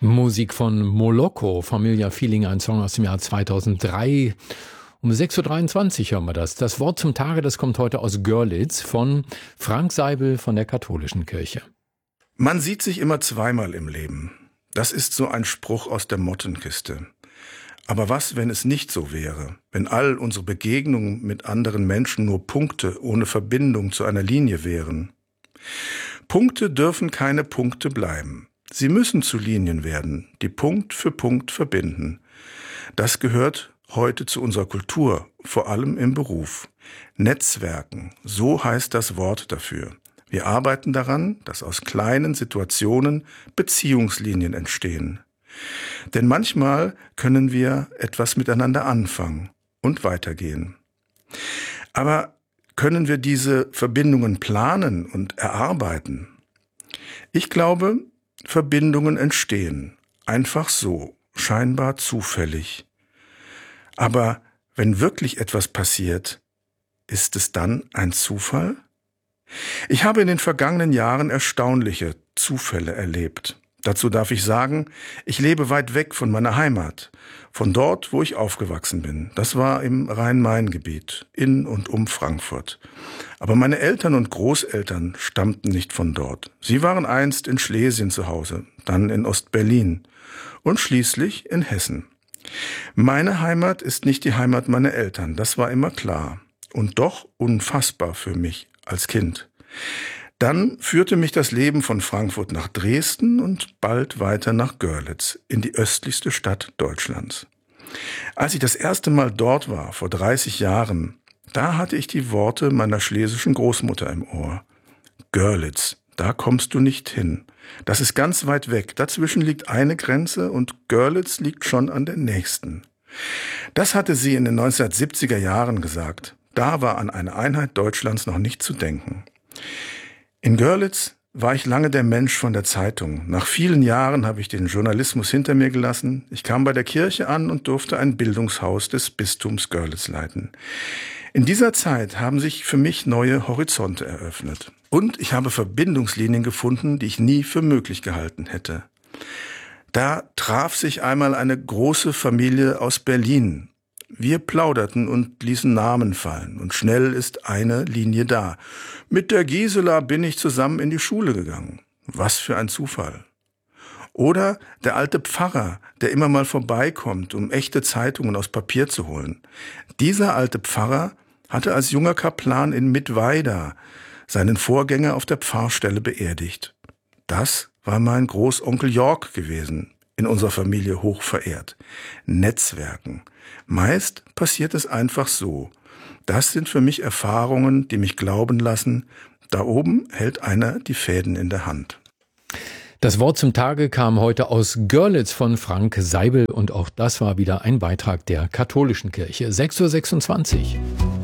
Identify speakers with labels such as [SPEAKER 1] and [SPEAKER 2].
[SPEAKER 1] Musik von Moloko, Familiar Feeling, ein Song aus dem Jahr 2003. Um 6.23 Uhr hören wir das. Das Wort zum Tage, das kommt heute aus Görlitz von Frank Seibel von der Katholischen Kirche.
[SPEAKER 2] Man sieht sich immer zweimal im Leben. Das ist so ein Spruch aus der Mottenkiste. Aber was, wenn es nicht so wäre? Wenn all unsere Begegnungen mit anderen Menschen nur Punkte ohne Verbindung zu einer Linie wären? Punkte dürfen keine Punkte bleiben. Sie müssen zu Linien werden, die Punkt für Punkt verbinden. Das gehört heute zu unserer Kultur, vor allem im Beruf. Netzwerken, so heißt das Wort dafür. Wir arbeiten daran, dass aus kleinen Situationen Beziehungslinien entstehen. Denn manchmal können wir etwas miteinander anfangen und weitergehen. Aber können wir diese Verbindungen planen und erarbeiten? Ich glaube, Verbindungen entstehen, einfach so, scheinbar zufällig. Aber wenn wirklich etwas passiert, ist es dann ein Zufall? Ich habe in den vergangenen Jahren erstaunliche Zufälle erlebt. Dazu darf ich sagen, ich lebe weit weg von meiner Heimat, von dort, wo ich aufgewachsen bin. Das war im Rhein-Main-Gebiet, in und um Frankfurt. Aber meine Eltern und Großeltern stammten nicht von dort. Sie waren einst in Schlesien zu Hause, dann in Ost-Berlin und schließlich in Hessen. Meine Heimat ist nicht die Heimat meiner Eltern, das war immer klar. Und doch unfassbar für mich als Kind. Dann führte mich das Leben von Frankfurt nach Dresden und bald weiter nach Görlitz, in die östlichste Stadt Deutschlands. Als ich das erste Mal dort war, vor 30 Jahren, da hatte ich die Worte meiner schlesischen Großmutter im Ohr. Görlitz, da kommst du nicht hin. Das ist ganz weit weg. Dazwischen liegt eine Grenze und Görlitz liegt schon an der nächsten. Das hatte sie in den 1970er Jahren gesagt. Da war an eine Einheit Deutschlands noch nicht zu denken. In Görlitz war ich lange der Mensch von der Zeitung. Nach vielen Jahren habe ich den Journalismus hinter mir gelassen. Ich kam bei der Kirche an und durfte ein Bildungshaus des Bistums Görlitz leiten. In dieser Zeit haben sich für mich neue Horizonte eröffnet. Und ich habe Verbindungslinien gefunden, die ich nie für möglich gehalten hätte. Da traf sich einmal eine große Familie aus Berlin. Wir plauderten und ließen Namen fallen und schnell ist eine Linie da. Mit der Gisela bin ich zusammen in die Schule gegangen. Was für ein Zufall. Oder der alte Pfarrer, der immer mal vorbeikommt, um echte Zeitungen aus Papier zu holen. Dieser alte Pfarrer hatte als junger Kaplan in Mittweida seinen Vorgänger auf der Pfarrstelle beerdigt. Das war mein Großonkel Jörg gewesen, in unserer Familie hoch verehrt. Netzwerken. Meist passiert es einfach so. Das sind für mich Erfahrungen, die mich glauben lassen, da oben hält einer die Fäden in der Hand.
[SPEAKER 1] Das Wort zum Tage kam heute aus Görlitz von Frank Seibel und auch das war wieder ein Beitrag der Katholischen Kirche. 6.26 Uhr.